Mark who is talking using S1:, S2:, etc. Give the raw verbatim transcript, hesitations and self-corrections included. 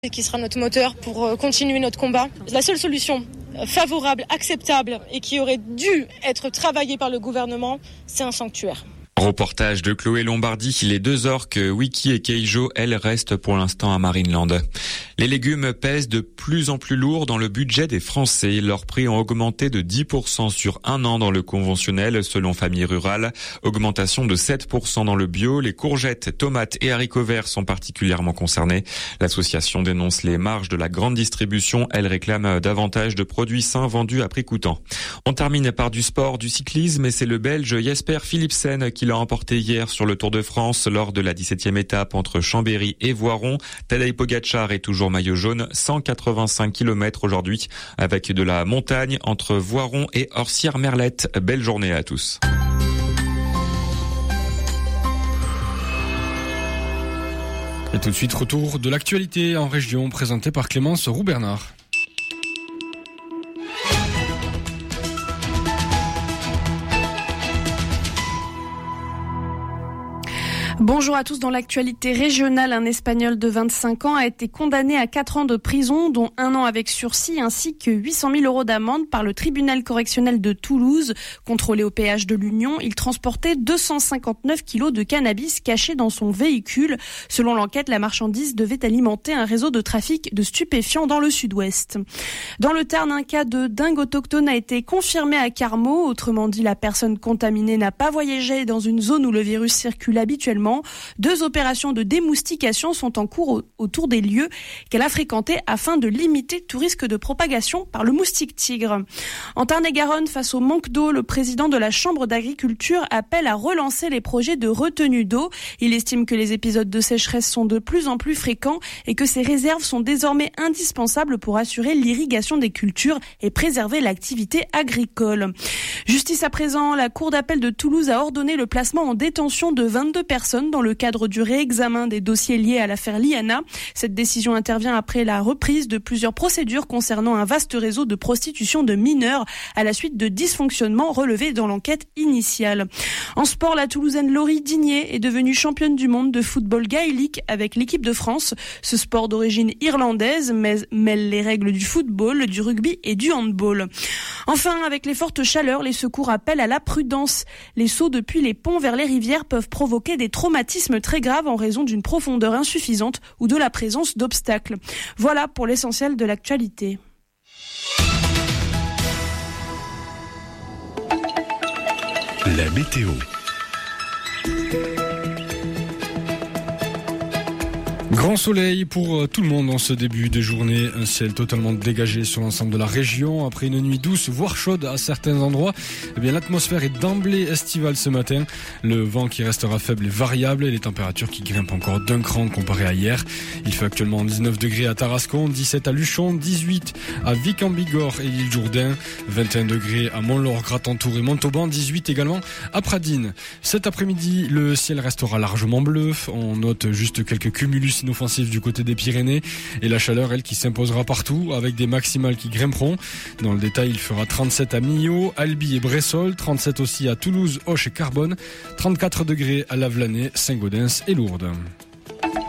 S1: et qui sera notre moteur pour continuer notre combat. La seule solution favorable, acceptable et qui aurait dû être travaillée par le gouvernement, c'est un sanctuaire.
S2: Reportage de Chloé Lombardi. Les deux orques, Wiki et Keijo, elles restent pour l'instant à Marineland. Les légumes pèsent de plus en plus lourd dans le budget des Français. Leurs prix ont augmenté de dix pour cent sur un an dans le conventionnel, selon Famille Rurale. Augmentation de sept pour cent dans le bio. Les courgettes, tomates et haricots verts sont particulièrement concernés. L'association dénonce les marges de la grande distribution. Elle réclame davantage de produits sains vendus à prix coûtant. On termine par du sport, du cyclisme, et c'est le Belge Jesper Philipsen qui l'a emporté hier sur le Tour de France lors de la dix-septième étape entre Chambéry et Voiron. Tadej Pogačar est toujours maillot jaune, cent quatre-vingt-cinq kilomètres aujourd'hui avec de la montagne entre Voiron et Orsières-Merlette. Belle journée à tous.
S3: Et tout de suite, retour de l'actualité en région présenté par Clémence Roux-Bernard.
S4: Bonjour à tous. Dans l'actualité régionale, un Espagnol de vingt-cinq ans a été condamné à quatre ans de prison, dont un an avec sursis, ainsi que huit cent mille euros d'amende par le tribunal correctionnel de Toulouse. Contrôlé au péage de l'Union, il transportait deux cent cinquante-neuf kilos de cannabis cachés dans son véhicule. Selon l'enquête, la marchandise devait alimenter un réseau de trafic de stupéfiants dans le sud-ouest. Dans le Tarn, un cas de dingue autochtone a été confirmé à Carmaux. Autrement dit, la personne contaminée n'a pas voyagé dans une zone où le virus circule habituellement. Deux opérations de démoustication sont en cours autour des lieux qu'elle a fréquentés afin de limiter tout risque de propagation par le moustique tigre. En Tarn-et-Garonne, face au manque d'eau, le président de la Chambre d'agriculture appelle à relancer les projets de retenue d'eau. Il estime que les épisodes de sécheresse sont de plus en plus fréquents et que ces réserves sont désormais indispensables pour assurer l'irrigation des cultures et préserver l'activité agricole. Justice à présent, la Cour d'appel de Toulouse a ordonné le placement en détention de vingt-deux personnes dans le cadre du réexamen des dossiers liés à l'affaire Liana. Cette décision intervient après la reprise de plusieurs procédures concernant un vaste réseau de prostitution de mineurs à la suite de dysfonctionnements relevés dans l'enquête initiale. En sport, la Toulousaine Laurie Digné est devenue championne du monde de football gaélique avec l'équipe de France. Ce sport d'origine irlandaise mêle les règles du football, du rugby et du handball. Enfin, avec les fortes chaleurs, les secours appellent à la prudence. Les sauts depuis les ponts vers les rivières peuvent provoquer des traumatismes très graves en raison d'une profondeur insuffisante ou de la présence d'obstacles. Voilà pour l'essentiel de l'actualité.
S5: La météo.
S3: Grand soleil pour tout le monde en ce début de journée, un ciel totalement dégagé sur l'ensemble de la région. Après une nuit douce, voire chaude à certains endroits, eh bien l'atmosphère est d'emblée estivale ce matin. Le vent qui restera faible et variable et les températures qui grimpent encore d'un cran comparé à hier. Il fait actuellement dix-neuf degrés à Tarascon, dix-sept à Luchon, dix-huit à Vic-en-Bigorre et l'île Jourdain, vingt et un degrés à Montlore, Gratentour et Montauban, dix-huit également à Pradines. Cet après-midi, le ciel restera largement bleu. On note juste quelques cumulus inoffensifs du côté des Pyrénées et la chaleur, elle, qui s'imposera partout avec des maximales qui grimperont. Dans le détail, il fera trente-sept à Millau, Albi et Bressol, trente-sept aussi à Toulouse, Auch et Carbone, trente-quatre degrés à Lavelanet, Saint-Gaudens et Lourdes.